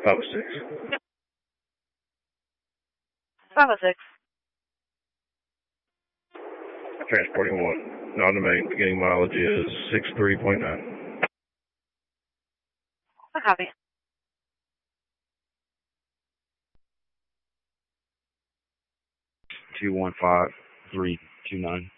506. 506. Transporting 1. Non-domain. Beginning mileage is 63.9. I copy. 215-329.